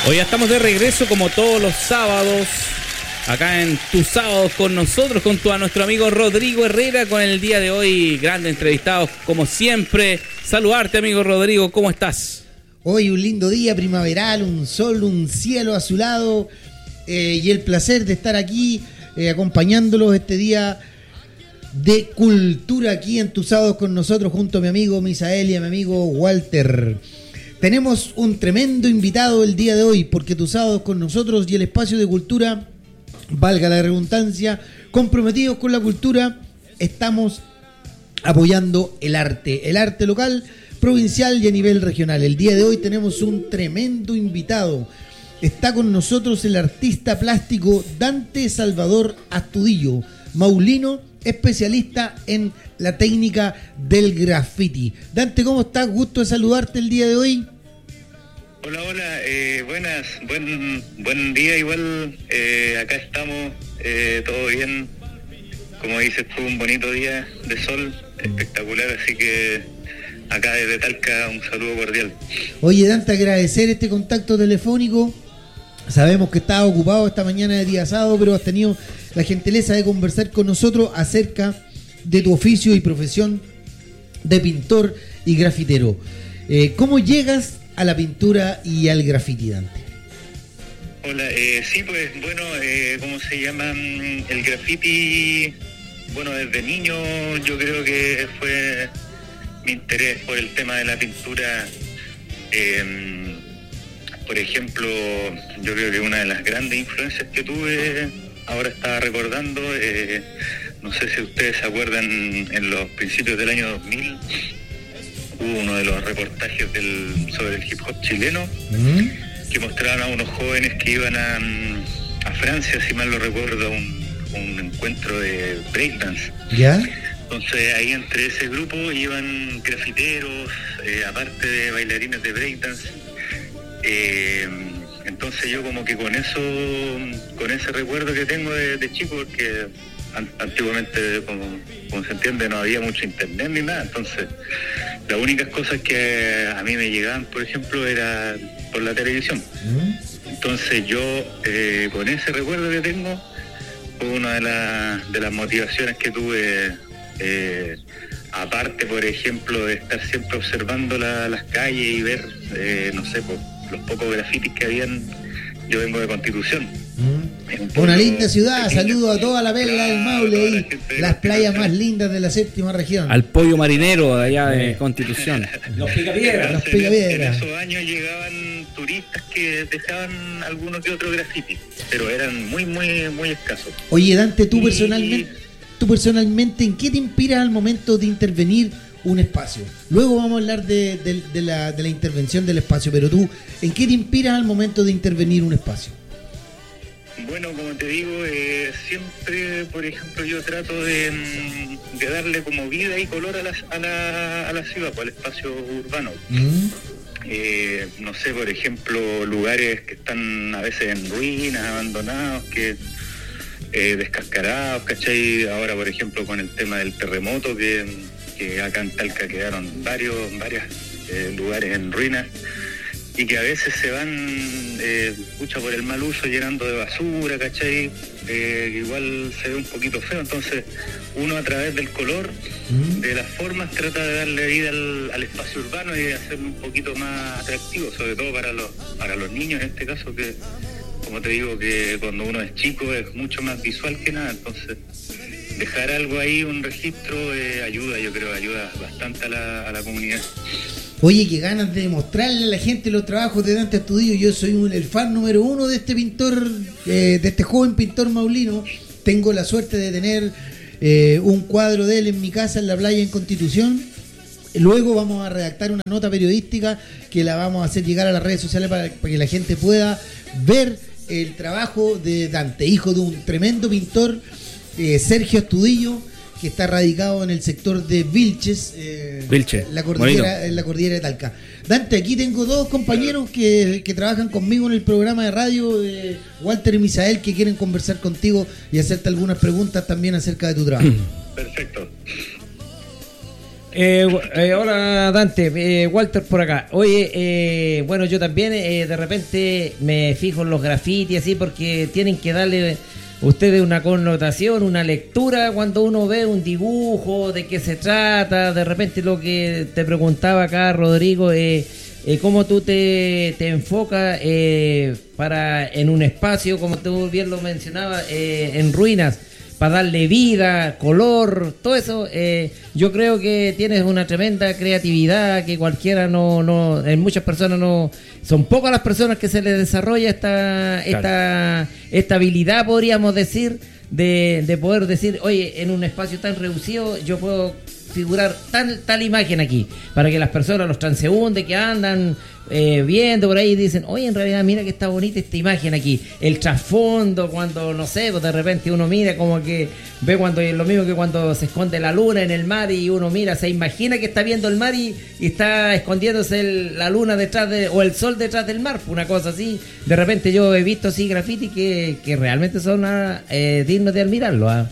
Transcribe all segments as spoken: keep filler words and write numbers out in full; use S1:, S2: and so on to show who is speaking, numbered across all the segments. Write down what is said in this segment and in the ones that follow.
S1: Hoy ya estamos de regreso como todos los sábados, acá en Tus Sábados con nosotros, junto a nuestro amigo Rodrigo Herrera, con el día de hoy, grandes entrevistados como siempre. Saludarte, amigo Rodrigo, ¿cómo estás?
S2: Hoy un lindo día primaveral, un sol, un cielo azulado, eh, y el placer de estar aquí eh, acompañándolos este día de cultura aquí en Tus Sábados con nosotros, junto a mi amigo Misael y a mi amigo Walter. Tenemos un tremendo invitado el día de hoy, porque Tus Sábados con nosotros y el espacio de cultura, valga la redundancia, comprometidos con la cultura, estamos apoyando el arte, el arte local, provincial y a nivel regional. El día de hoy tenemos un tremendo invitado. Está con nosotros el artista plástico Dante Salvador Astudillo, maulino, especialista en la técnica del graffiti. Dante, ¿cómo estás? Gusto de saludarte el día de hoy.
S3: Hola, hola, eh, buenas, buen buen día igual, eh, acá estamos, eh, todo bien, como dices tú, un bonito día de sol, espectacular, así que acá desde Talca un saludo cordial.
S2: Oye, Dante, agradecer este contacto telefónico. Sabemos que estabas ocupado esta mañana de día sábado, pero has tenido la gentileza de conversar con nosotros acerca de tu oficio y profesión de pintor y grafitero. Eh, ¿Cómo llegas a la pintura y al graffiti, Dante?
S3: Hola, eh, sí, pues bueno, eh, ¿cómo se llama? El graffiti, bueno, desde niño yo creo que fue mi interés por el tema de la pintura. Eh, por ejemplo, yo creo que una de las grandes influencias que tuve, ahora estaba recordando, eh, no sé si ustedes se acuerdan, en los principios del año dos mil hubo uno de los reportajes del, sobre el hip hop chileno, mm. que mostraban a unos jóvenes que iban a, a Francia, si mal no recuerdo, un, un encuentro de breakdance.
S2: ¿Ya?
S3: Entonces ahí entre ese grupo iban grafiteros, eh, aparte de bailarines de breakdance. Eh, entonces yo como que con eso, con ese recuerdo que tengo de, de chico, porque an- antiguamente, como, como se entiende, no había mucho internet ni nada, entonces las únicas cosas que a mí me llegaban, por ejemplo, era por la televisión. Entonces yo, eh, con ese recuerdo que tengo, fue una de, la, de las motivaciones que tuve, eh, aparte, por ejemplo, de estar siempre observando la, las calles y ver, eh, no sé, pues, los pocos grafitis que habían. Yo vengo de Constitución.
S2: Mm. Una linda ciudad, saludo a toda la perla claro, del Maule y las playas más lindas de la séptima región.
S1: Al pollo marinero de allá de Constitución.
S2: Los picapiedras, los picapiedras.
S3: En esos años llegaban turistas que dejaban algunos que otros grafitis, pero eran muy, muy, muy escasos.
S2: Oye, Dante, tú y... personalmente, tú personalmente, ¿en qué te inspiras al momento de intervenir un espacio? Luego vamos a hablar de, de, de, la, de la intervención del espacio, pero tú, ¿en qué te inspiras al momento de intervenir un espacio?
S3: Bueno, como te digo, eh, siempre, por ejemplo, yo trato de, de darle como vida y color a la, a la, a la ciudad, pues, al espacio urbano. Mm. Eh, no sé, por ejemplo, lugares que están a veces en ruinas, abandonados, que eh, descascarados, ¿cachai? Ahora, por ejemplo, con el tema del terremoto, que, que acá en Talca quedaron varios, varios eh, lugares en ruinas, y que a veces se van, eh, pucha, por el mal uso, llenando de basura, ¿cachai? Eh, igual se ve un poquito feo, entonces uno a través del color, ¿Mm? de las formas, trata de darle vida al, al espacio urbano y de hacerlo un poquito más atractivo, sobre todo para los, para los niños en este caso, que como te digo, que cuando uno es chico es mucho más visual que nada, entonces dejar algo ahí, un registro, eh, ayuda, yo creo, ayuda bastante a la, a la comunidad.
S2: Oye, qué ganas de mostrarle a la gente los trabajos de Dante Astudillo. Yo soy un, el fan número uno de este pintor, eh, de este joven pintor maulino. Tengo la suerte de tener eh, un cuadro de él en mi casa en la playa en Constitución. Luego vamos a redactar una nota periodística que la vamos a hacer llegar a las redes sociales para, para que la gente pueda ver el trabajo de Dante, hijo de un tremendo pintor, eh, Sergio Astudillo, que está radicado en el sector de Vilches, eh,
S1: Vilche,
S2: la cordillera, en la cordillera de Talca. Dante, aquí tengo dos compañeros que, que trabajan conmigo en el programa de radio, eh, Walter y Misael, que quieren conversar contigo y hacerte algunas preguntas también acerca de tu trabajo.
S3: Perfecto.
S4: Eh, eh, hola Dante, eh, Walter por acá. Oye, eh, bueno, yo también eh, de repente me fijo en los grafitis así porque tienen que darle ustedes una connotación, una lectura cuando uno ve un dibujo, de qué se trata. De repente lo que te preguntaba acá Rodrigo, eh, eh, cómo tú te, te enfocas eh, para en un espacio, como tú bien lo mencionabas, eh, en ruinas, para darle vida, color, todo eso. Eh, yo creo que tienes una tremenda creatividad que cualquiera no, no, en muchas personas no, son pocas las personas que se les desarrolla esta, esta, claro. esta habilidad, podríamos decir, de, de poder decir, oye, en un espacio tan reducido yo puedo figurar tal, tal imagen aquí, para que las personas, los transeúntes que andan eh, viendo por ahí, dicen, oye, en realidad mira que está bonita esta imagen aquí, el trasfondo, cuando, no sé, pues de repente uno mira como que ve cuando, lo mismo que cuando se esconde la luna en el mar y uno mira, se imagina que está viendo el mar y, y está escondiéndose el, la luna detrás de, o el sol detrás del mar, una cosa así. De repente yo he visto así graffiti que, que realmente son eh, dignos de admirarlo. ¿eh?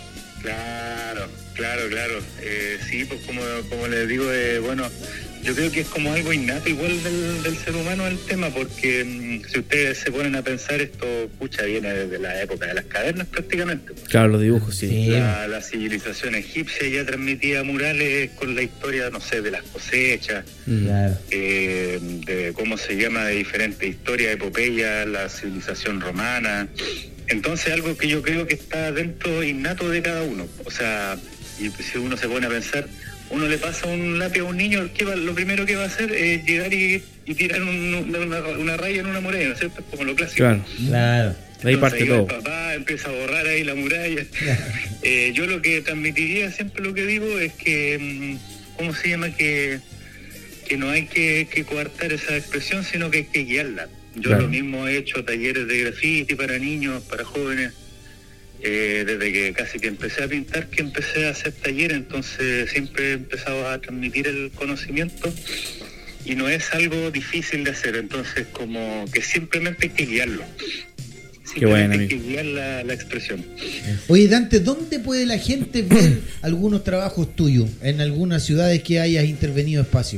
S3: Claro, claro, claro. Eh, sí, pues como, como les digo, eh, bueno, yo creo que es como algo innato igual del, del ser humano el tema, porque mmm, si ustedes se ponen a pensar, esto, pucha, viene desde la época de las cavernas prácticamente.
S1: Claro, los dibujos, sí.
S3: La, la civilización egipcia ya transmitía murales con la historia, no sé, de las cosechas, claro. eh, de cómo se llama, de diferentes historias, epopeya, la civilización romana. Entonces algo que yo creo que está dentro innato de cada uno. O sea, y si uno se pone a pensar, uno le pasa un lápiz a un niño, ¿qué va? Lo primero que va a hacer es llegar y, y tirar un, una, una raya en una muralla, ¿no es cierto? Como lo clásico.
S1: Claro,
S4: claro.
S1: Ahí parte
S3: ahí
S1: todo.
S3: El papá empieza a borrar ahí la muralla. eh, yo lo que transmitiría, siempre lo que digo, es que, ¿cómo se llama? Que, que no hay que, que coartar esa expresión, sino que hay que guiarla. Yo claro. lo mismo he hecho talleres de graffiti para niños, para jóvenes. Eh, desde que casi que empecé a pintar, que empecé a hacer talleres, entonces siempre he empezado a transmitir el conocimiento y no es algo difícil de hacer, entonces como que simplemente hay que guiarlo.
S1: Qué bueno,
S3: hay que guiar la, la expresión.
S2: Oye, Dante, ¿dónde puede la gente ver algunos trabajos tuyos en algunas ciudades que hayas intervenido espacio?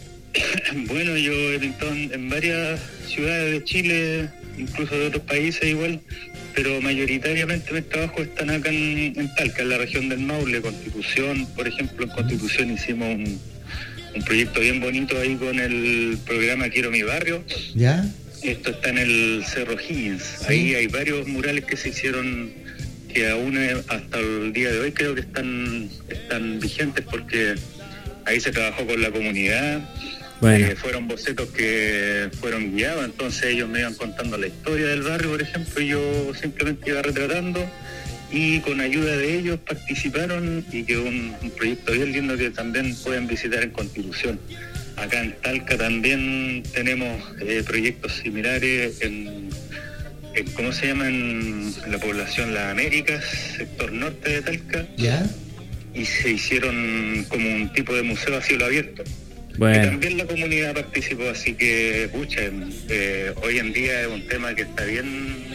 S3: Bueno, yo he pintado en, en varias ciudades de Chile, incluso de otros países igual, pero mayoritariamente mis trabajos están acá en, en Talca, en la región del Maule, Constitución. Por ejemplo, en Constitución hicimos un, un proyecto bien bonito ahí con el programa Quiero mi barrio.
S2: ¿Ya?
S3: Esto está en el Cerro Higgins. ¿Sí? Ahí hay varios murales que se hicieron que aún hasta el día de hoy creo que están, están vigentes porque ahí se trabajó con la comunidad. Bueno. Eh, fueron bocetos que fueron guiados, entonces ellos me iban contando la historia del barrio, por ejemplo, y yo simplemente iba retratando y con ayuda de ellos participaron y quedó un, un proyecto bien lindo que también pueden visitar en Constitución. Acá en Talca también tenemos eh, proyectos similares en, en, ¿cómo se llama? En, en la población Las Américas, sector norte de Talca.
S2: ¿Ya?
S3: Y se hicieron como un tipo de museo a cielo abierto.
S1: Bueno.
S3: Y también la comunidad participó, así que, pucha, eh, hoy en día es un tema que está bien,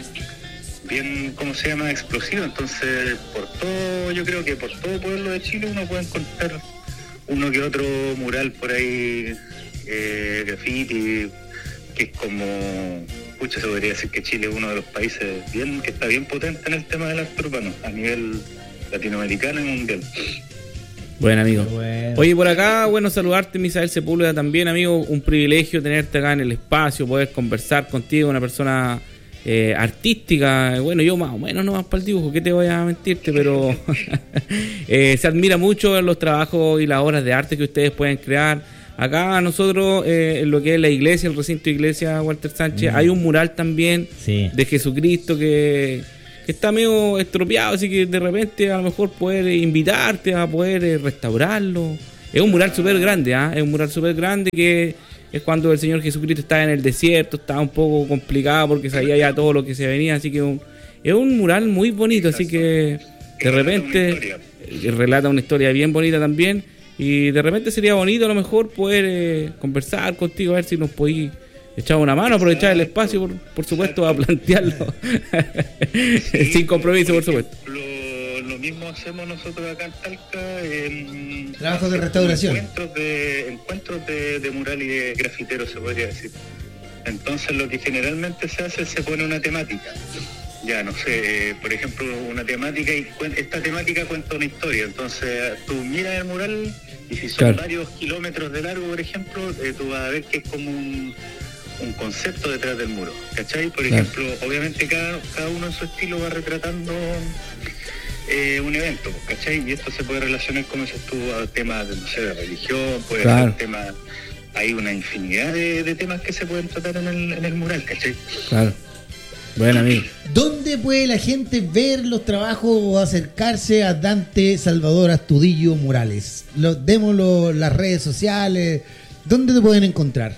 S3: bien, ¿cómo se llama?, explosivo. Entonces, por todo, yo creo que por todo pueblo de Chile uno puede encontrar uno que otro mural por ahí, eh, graffiti, que es como, pucha, se podría decir que Chile es uno de los países bien, que está bien potente en el tema del arte urbano, a nivel latinoamericano y mundial.
S1: Bueno, amigo.
S4: Bueno.
S1: Oye, por acá, bueno, saludarte, Misael Sepúlveda también, amigo. Un privilegio tenerte acá en el espacio, poder conversar contigo, una persona eh, artística. Bueno, yo más o menos no más para el dibujo, ¿qué te voy a mentirte? Pero eh, se admira mucho los trabajos y las obras de arte que ustedes pueden crear. Acá nosotros, eh, en lo que es la iglesia, el recinto de iglesia Walter Sánchez, mm. hay un mural también sí. de Jesucristo que... que está medio estropeado, así que de repente a lo mejor poder invitarte a poder eh, restaurarlo. Es un mural súper grande, ¿ah? ¿eh? Es un mural súper grande que es cuando el Señor Jesucristo estaba en el desierto, estaba un poco complicado porque sabía ya todo lo que se venía, así que un, es un mural muy bonito, así que de repente relata una historia bien bonita también, y de repente sería bonito a lo mejor poder eh, conversar contigo, a ver si nos podís echar una mano, aprovechar el espacio, por, por supuesto, a plantearlo. Sí, sin compromiso, por supuesto.
S3: Lo, lo mismo hacemos nosotros acá en Talca. En,
S2: Trabajos de restauración.
S3: Encuentros de, encuentros de, de mural y de grafiteros, se podría decir. Entonces lo que generalmente se hace es se pone una temática. Ya, no sé, por ejemplo, una temática y esta temática cuenta una historia. Entonces tú miras el mural y si son claro. varios kilómetros de largo, por ejemplo, eh, tú vas a ver que es como un, un concepto detrás del muro, ¿cachai? Por claro. ejemplo, obviamente cada, cada uno en su estilo va retratando eh, un evento, ¿cachai? Y esto se puede relacionar, como dices tú, a temas de, no sé, de religión, puede claro. ser temas... Hay una infinidad de, de temas que se pueden tratar en el, en el mural, ¿cachai?
S1: Claro. Bueno, amigo.
S2: ¿Dónde puede la gente ver los trabajos o acercarse a Dante Salvador Astudillo Morales? Los, démoslo las redes sociales. ¿Dónde te pueden encontrar?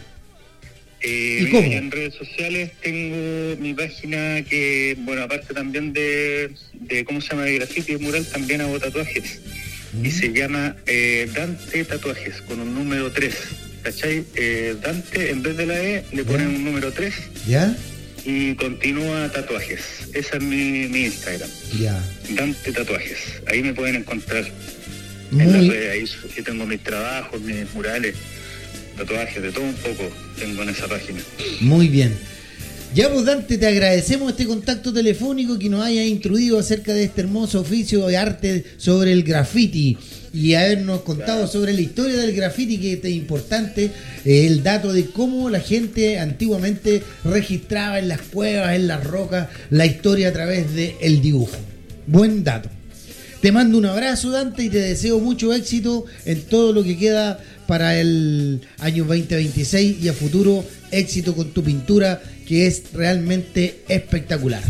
S3: Eh, ¿Y cómo? En redes sociales tengo mi página que, bueno, aparte también de, de ¿cómo se llama? De grafiti y mural, también hago tatuajes. Mm. Y se llama eh, Dante Tatuajes, con un número tres. ¿Cachai? Eh, Dante, en vez de la E, le ponen un número tres.
S2: ¿Ya?
S3: Y continúa tatuajes. Esa es mi, mi Instagram.
S2: Ya.
S3: Dante Tatuajes. Ahí me pueden encontrar.
S2: Muy...
S3: En las redes, ahí sí tengo mis trabajos, mis murales, tatuajes, de todo un poco tengo en esa página.
S2: Muy bien. Ya pues, Dante, te agradecemos este contacto telefónico que nos haya instruido acerca de este hermoso oficio de arte sobre el graffiti y habernos contado claro. sobre la historia del graffiti, que es importante, eh, el dato de cómo la gente antiguamente registraba en las cuevas, en las rocas, la historia a través del dibujo. Buen dato. Te mando un abrazo, Dante, y te deseo mucho éxito en todo lo que queda para el año veinte veintiséis y a futuro éxito con tu pintura, que es realmente espectacular.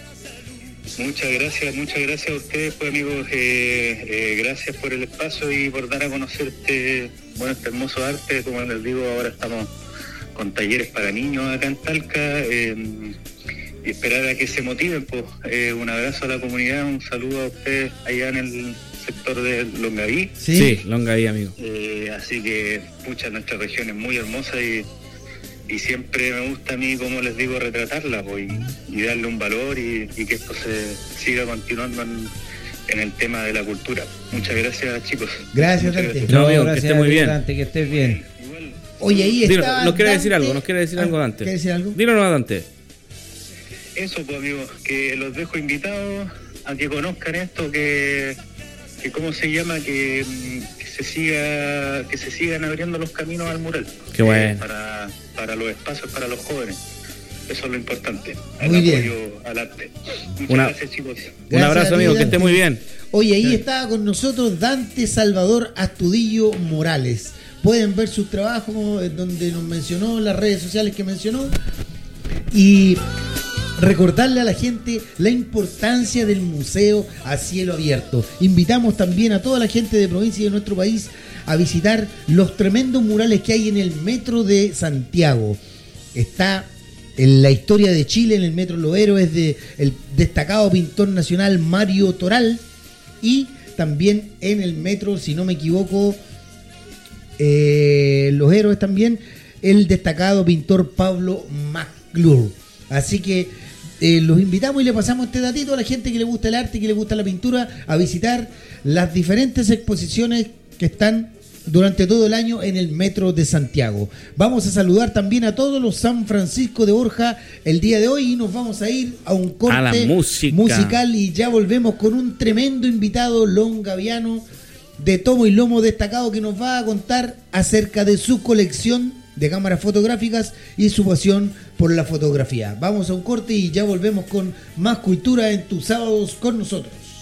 S3: Muchas gracias, muchas gracias a ustedes, pues, amigos. Eh, eh, gracias por el espacio y por dar a conocer este, bueno, este hermoso arte. Como les digo, ahora estamos con talleres para niños acá en Talca. Eh, y esperar a que se motiven, pues. Eh, un abrazo a la comunidad, un saludo a ustedes allá en el sector de Longaví.
S1: Sí, sí, Longaví, amigo.
S3: Eh, así que, pucha, nuestra región es muy hermosa y y siempre me gusta a mí, como les digo, retratarla, pues, y, y darle un valor y, y que esto se siga continuando en, en el tema de la cultura. Muchas gracias, chicos.
S2: Gracias, Dante.
S1: No, amigo, que estés muy bien.
S4: Dante, que estés bien.
S2: Oye, ahí está.
S1: Nos quiere decir algo, nos quiere decir algo, Dante.
S2: ¿Quiere decir algo?
S1: Díganos, Dante.
S3: Eso, pues, amigos, que los dejo invitados a que conozcan esto, que, que ¿cómo se llama? Que, que se siga, que se sigan abriendo los caminos al mural.
S1: Qué bueno.
S3: Eh, para, para los espacios, para los jóvenes. Eso es lo importante.
S2: Al muy bien.
S3: Apoyo al arte. Muchas
S1: Una,
S3: gracias, chicos.
S1: Un
S2: gracias
S1: abrazo, amigo, que esté muy bien.
S2: Oye, ahí estaba con nosotros Dante Salvador Astudillo Morales. Pueden ver sus trabajos donde nos mencionó, en las redes sociales que mencionó. Y recordarle a la gente la importancia del museo a cielo abierto. Invitamos también a toda la gente de provincia y de nuestro país a visitar los tremendos murales que hay en el Metro de Santiago. Está en la historia de Chile, en el Metro Los Héroes, de el destacado pintor nacional Mario Toral, y también en el Metro, si no me equivoco, eh, Los Héroes también, el destacado pintor Pablo McClure. Así que eh, los invitamos y le pasamos este datito a la gente que le gusta el arte y que le gusta la pintura, a visitar las diferentes exposiciones que están durante todo el año en el Metro de Santiago. Vamos a saludar también a todos los San Francisco de Borja el día de hoy y nos vamos a ir a un corte
S1: a la música.
S2: musical y ya volvemos con un tremendo invitado longaviano de tomo y lomo destacado que nos va a contar acerca de su colección de cámaras fotográficas y su pasión por la fotografía. Vamos a un corte y ya volvemos con más cultura en tus sábados con nosotros.